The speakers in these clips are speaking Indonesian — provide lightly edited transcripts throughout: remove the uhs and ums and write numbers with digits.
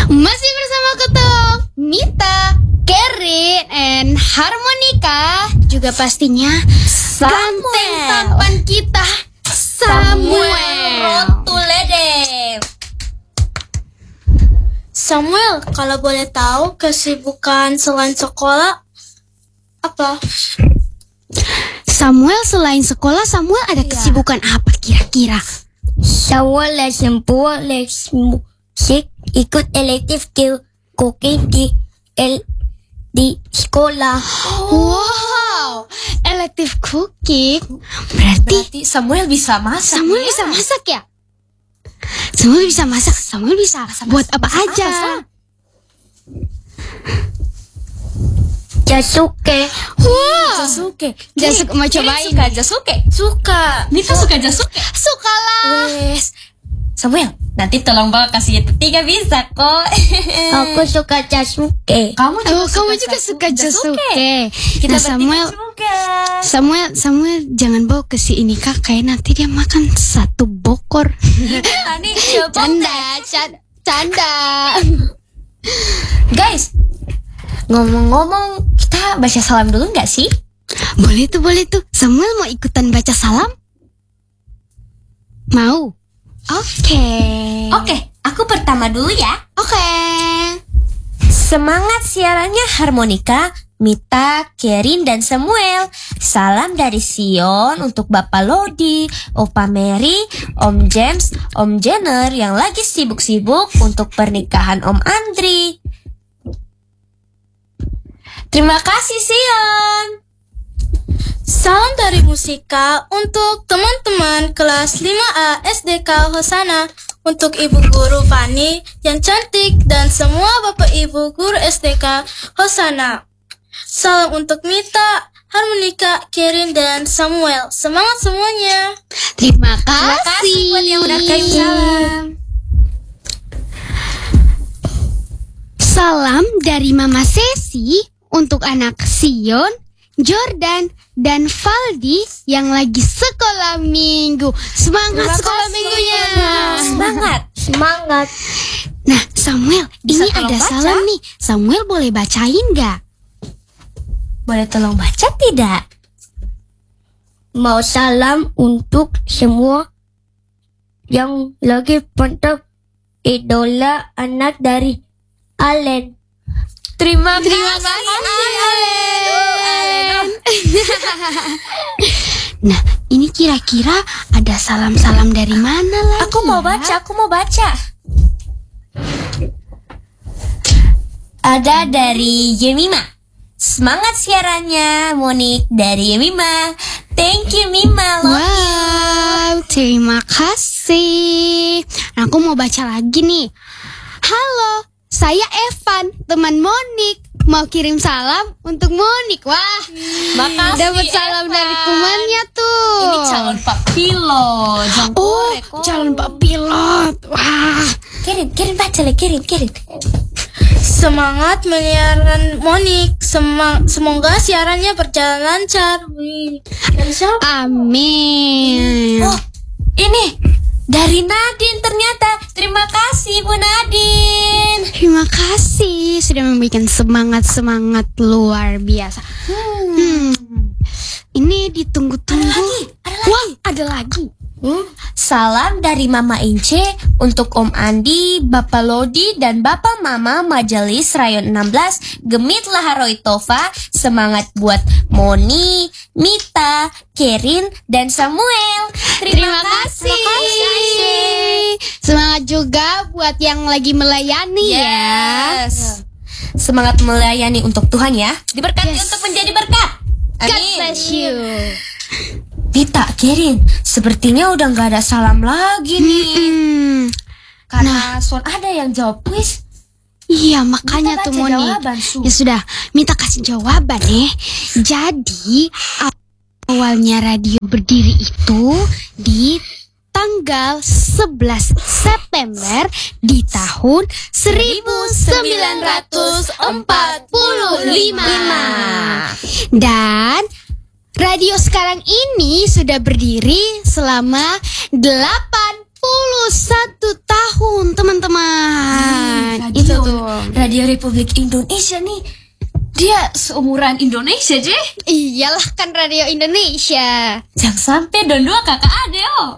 Masih bersama ketong Mita, Kerin, and Harmonika. Juga pastinya ganteng tampan kita Samuel. Rotulede. Samuel, kalau boleh tahu kesibukan selain sekolah apa? Samuel selain sekolah, Samuel ada kesibukan apa kira-kira? Samuel lesson musik, ikut elektif cooking di sekolah. Wow, elektif cooking. Berarti Samuel bisa masak. Samuel bisa masak ya? Samuel bisa masak. Samuel bisa buat apa aja? Jasuke. Wow, Jasuke. Jasuke mau cobain. Suka Jasuke. Suka. Mita suka Jasuke. Suka lah. Wes. Samuel, nanti tolong bawa kasih 3 bisa kok. Aku suka Jasuke. Kamu juga suka Jasuke. Kita Nah, Samuel jangan bawa ke si ini kak, kayak nanti dia makan satu bokor. Tadi Canda. Guys, ngomong-ngomong, kita baca salam dulu nggak sih? Boleh tuh. Samuel mau ikutan baca salam? Mau? Oke, aku pertama dulu ya. Oke. Semangat siarannya Harmonika, Mita, Kerin, dan Samuel. Salam dari Sion untuk Bapak Lodi, Opa Mary, Om James, Om Jenner yang lagi sibuk-sibuk untuk pernikahan Om Andri. Terima kasih Sion. Salam dari Musika untuk teman-teman kelas 5A SDK Hosana, untuk Ibu Guru Fani yang cantik dan semua Bapak Ibu Guru SDK Hosana. Salam untuk Mita, Harmonika, Kerin, dan Samuel. Semangat semuanya. Terima kasih buat yang udah kirim salam. Salam dari Mama Sesi untuk anak Sion, Jordan, dan Valdi yang lagi sekolah minggu. Semangat sekolah minggunya. Semangat. Nah, Samuel, Bisa ini tolong ada baca? salam nih. Samuel boleh bacain gak? Boleh tolong baca tidak? Mau salam untuk semua yang lagi pantau idola anak dari Allen. Terima kasih Allen. Nah, ini kira-kira ada salam-salam dari mana lagi? Aku mau baca. Ada dari Yemima. Semangat siarannya, Monik dari Yemima. Thank you Mima. Wow, terima kasih. Nah, aku mau baca lagi nih. Halo, saya Evan, teman Monik. Mau kirim salam untuk Monik. Wah, Makasih. dapat salam dari temannya tuh. Ini calon Pak Pilot. Calon Pak Pilot. Wah, Kirim baca lah, kirim. Semangat menyiarkan Monik. Semoga siarannya berjalan lancar. Wih. Dan siapa? amin. Oh, ini dari Nadine ternyata. Terima kasih Bu Nadine. Terima kasih sudah memberikan semangat luar biasa. Ini ditunggu-tunggu. Wah, ada lagi. Salam dari Mama Ince untuk Om Andi, Bapak Lodi, dan Bapak Mama Majelis Rayon 16 Gemit Laharoi Tova. Semangat buat Moni, Mita, Kerin, dan Samuel. Terima kasih. Semangat juga buat yang lagi melayani ya. Yes. Semangat melayani untuk Tuhan ya. Diberkati Yes. untuk menjadi berkat. God Amin. bless you. Mita, Kerin, sepertinya udah gak ada salam lagi nih. Karena Son ada yang jawab kuis. Iya, makanya Minta tuh baca Moni. jawaban, Su. Ya sudah, minta kasih jawaban nih. Jadi awalnya radio berdiri itu di tanggal 11 September di tahun 1945. Dan radio sekarang ini sudah berdiri selama 81 tahun, teman-teman. Radio Radio Republik Indonesia nih. Dia seumuran Indonesia, Je. Iyalah kan Radio Indonesia. Jangan sampai don dua kakak ade, oh.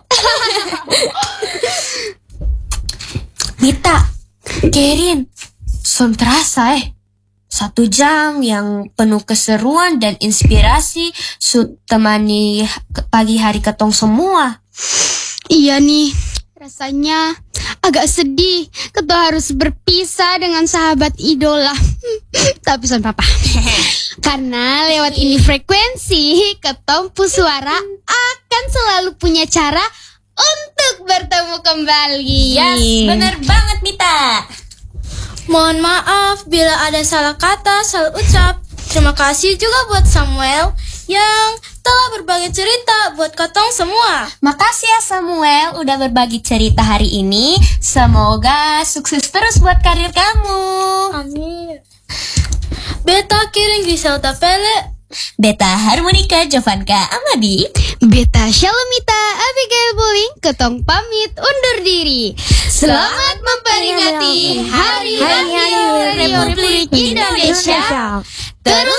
Mita, Kerin, son terasa 1 jam yang penuh keseruan dan inspirasi temani pagi hari ketong semua. Iya nih, rasanya agak sedih Ketua harus berpisah dengan sahabat idola. Tapi son papa, karena lewat ini frekuensi Ketompu Suara akan selalu punya cara untuk bertemu kembali. Yes, bener banget Mita. Mohon maaf bila ada salah kata, salah ucap. Terima kasih juga buat Samuel yang telah berbagi cerita buat Ketong semua. Makasih ya Samuel udah berbagi cerita hari ini. Semoga sukses terus buat karir kamu. Amin. Beta Kiring Griselda Pele. Beta Harmonika Jovanka Amadi. Beta Shalomita Abigail Buling Ketong pamit undur diri. Selamat memperingati Hari Radio Republik Indonesia. Terus